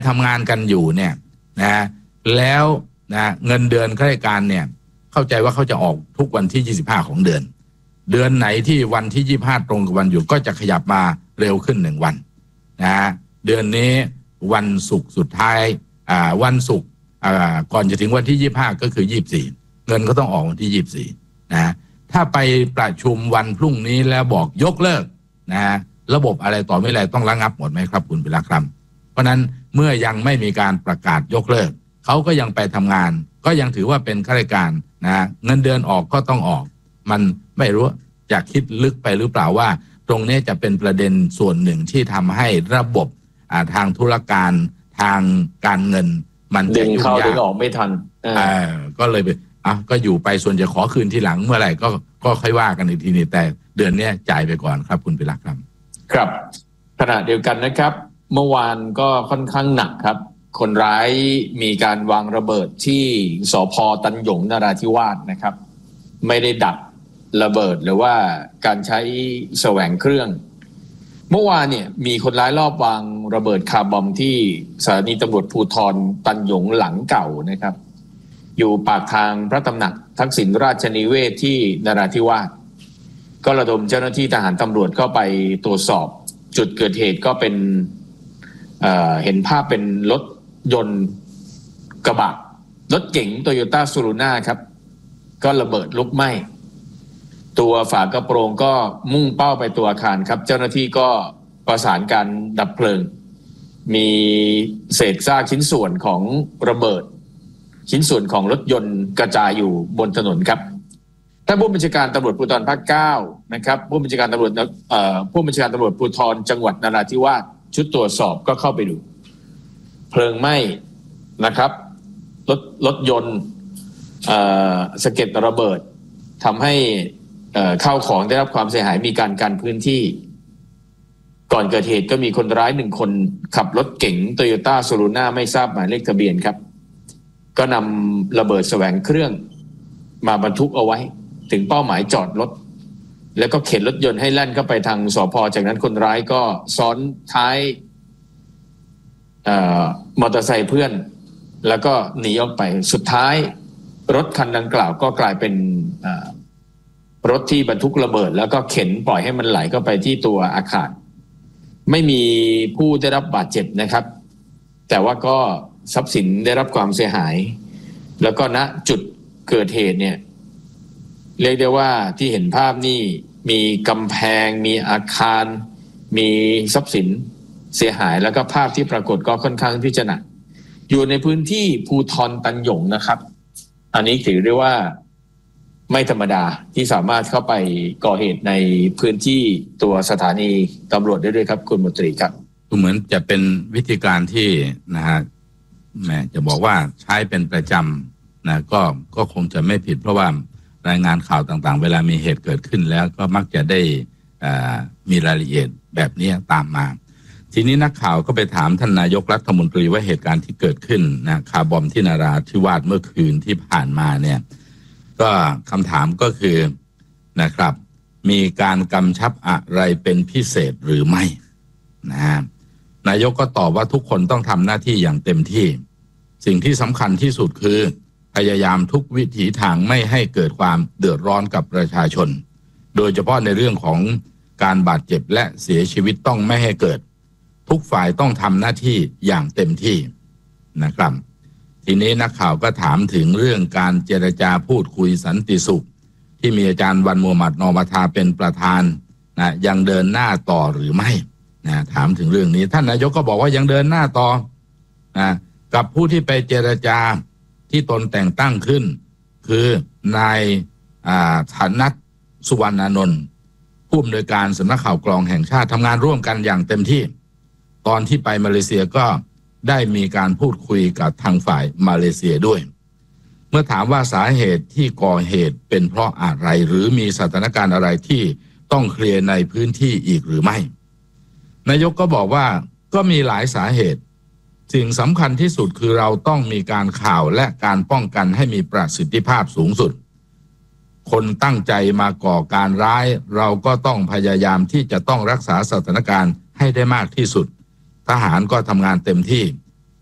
ทำงานกันอยู่เนี่ยนะแล้วนะเงินเดือนข้าราชการเนี่ยเข้าใจว่าเขาจะออกทุกวันที่25ของเดือนไหนที่วันที่25ตรงกับวันหยุดก็จะขยับมาเร็วขึ้น1วันนะเดือนนี้วันศุกร์สุดท้ายวันศุกร์ก่อนจะถึงวันที่25ก็คือ24เงินก็ต้องออกวันที่24นะถ้าไปประชุมวันพรุ่งนี้แล้วบอกยกเลิกนะระบบอะไรต่อไม่อะไรต้องระงับหมดไหมครับคุณปิลาครับเพราะนั้นเมื่อยังไม่มีการประกาศยกเลิกเขาก็ยังไปทำงานก็ยังถือว่าเป็นข้าราชการนะเงินเดือนออกก็ต้องออกมันไม่รู้จะคิดลึกไปหรือเปล่าว่าตรงนี้จะเป็นประเด็นส่วนหนึ่งที่ทำให้ระบบทางธุรการทางการเงินมันจะยุ่งยากดึงออกไม่ทันก็เลยก็อยู่ไปส่วนจะขอคืนทีหลังเมื่อไหร่ก็ค่อยว่ากันอีกทีนี้แต่เดือนนี้จ่ายไปก่อนครับคุณปิลาครับครับขณะเดียวกันนะครับเมื่อวานก็ค่อนข้างหนักครับคนร้ายมีการวางระเบิดที่สภ.ตันหยงนราธิวาสนะครับไม่ได้ดักระเบิดหรือว่าการใช้แสวงเครื่องเมื่อวานเนี่ยมีคนร้ายรอบวางระเบิดคาร์บอมที่สถานีตำรวจภูธรตันหยงหลังเก่านะครับอยู่ปากทางพระตำหนักทักษิณราชนิเวศที่นราธิวาสก็ระดมเจ้าหน้าที่ทหารตำรวจเข้าไปตรวจสอบจุดเกิดเหตุก็เป็นเห็นภาพเป็นรถยนต์กระบะรถเก๋งโตโยต้าซูรูน่าครับก็ระเบิดลุกไหม้ตัวฝากระโปรงก็มุ่งเป้าไปตัวอาคารครับเจ้าหน้าที่ก็ประสานการดับเพลิงมีเศษซากชิ้นส่วนของระเบิดชิ้นส่วนของรถยนต์กระจายอยู่บนถนนครับท่านผู้บัญชาการตำรวจภูธรภาค9นะครับผู้บัญชาการตำรวจภูธรจังหวัดนราธิวาสชุดตรวจสอบก็เข้าไปดูเพลิงไหม้นะครับรถยนต์สะเก็ดระเบิดทำให้ข้าวของได้รับความเสียหายมีการกันพื้นที่ก่อนเกิดเหตุก็มีคนร้าย1คนขับรถเก๋งโตโยต้าซูรูน่าไม่ทราบหมายเลขทะเบียนครับก็นำระเบิดแสวงเครื่องมาบรรทุกเอาไว้ถึงเป้าหมายจอดรถแล้วก็เข็นรถยนต์ให้แล่นเข้าไปทางสภ.จากนั้นคนร้ายก็ซ้อนท้ายมอเตอร์ไซค์เพื่อนแล้วก็หนีออกไปสุดท้ายรถคันดังกล่าวก็กลายเป็นรถที่บรรทุกระเบิดแล้วก็เข็นปล่อยให้มันไหลเข้าไปที่ตัวอาคารไม่มีผู้ได้รับบาดเจ็บนะครับแต่ว่าก็ทรัพย์สินได้รับความเสียหายแล้วก็ณจุดเกิดเหตุเนี่ยเรียกได้ว่าที่เห็นภาพนี่มีกำแพงมีอาคารมีทรัพย์สินเสียหายแล้วก็ภาพที่ปรากฏก็ค่อนข้างที่จะหนักอยู่ในพื้นที่ภูธรตันหยงนะครับอันนี้ถือได้ว่าไม่ธรรมดาที่สามารถเข้าไปก่อเหตุในพื้นที่ตัวสถานีตำรวจได้ด้วยครับคุณมนตรีครับเหมือนจะเป็นวิธีการที่นะฮะจะบอกว่าใช้เป็นประจำนะก็คงจะไม่ผิดเพราะว่ารายงานข่าวต่างๆเวลามีเหตุเกิดขึ้นแล้วก็มักจะได้มีรายละเอียดแบบนี้ตามมาทีนี้นักข่าวก็ไปถามท่านนายกรัฐมนตรีว่าเหตุการณ์ที่เกิดขึ้นนะคาร์บอมที่นราธิวาสเมื่อคืนที่ผ่านมาเนี่ยก็คำถามก็คือนะครับมีการกำชับอะไรเป็นพิเศษหรือไม่นะนายกก็ตอบว่าทุกคนต้องทำหน้าที่อย่างเต็มที่สิ่งที่สำคัญที่สุดคือพยายามทุกวิถีทางไม่ให้เกิดความเดือดร้อนกับประชาชนโดยเฉพาะในเรื่องของการบาดเจ็บและเสียชีวิตต้องไม่ให้เกิดทุกฝ่ายต้องทำหน้าที่อย่างเต็มที่นะครับทีนี้นักข่าวก็ถามถึงเรื่องการเจรจาพูดคุยสันติสุขที่มีอาจารย์วันมูฮัมหมัดนอมาทาเป็นประธานนะยังเดินหน้าต่อหรือไม่นะถามถึงเรื่องนี้ท่านนายกก็บอกว่ายังเดินหน้าต่อนะกับผู้ที่ไปเจรจาที่ตนแต่งตั้งขึ้นคือนายฐานัทสุวรรณานนท์ผู้อำนวยการสำนักข่าวกรองแห่งชาติทำงานร่วมกันอย่างเต็มที่ตอนที่ไปมาเลเซียก็ได้มีการพูดคุยกับทางฝ่ายมาเลเซียด้วยเมื่อถามว่าสาเหตุที่ก่อเหตุเป็นเพราะอะไรหรือมีสถานการณ์อะไรที่ต้องเคลียร์ในพื้นที่อีกหรือไม่นายกก็บอกว่าก็มีหลายสาเหตุสิ่งสำคัญที่สุดคือเราต้องมีการข่าวและการป้องกันให้มีประสิทธิภาพสูงสุดคนตั้งใจมาก่อการร้ายเราก็ต้องพยายามที่จะต้องรักษาสถานการณ์ให้ได้มากที่สุดทหารก็ทำงานเต็มที่